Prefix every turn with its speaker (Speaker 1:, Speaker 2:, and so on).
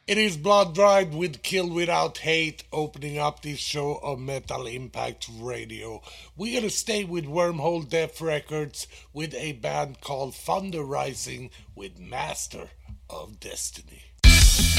Speaker 1: It is Blood Ride with Kill Without Hate opening up this show of Metal Impact Radio. We're gonna stay with Wormhole Death Records with a band called Thunder Rising with Master of Destiny.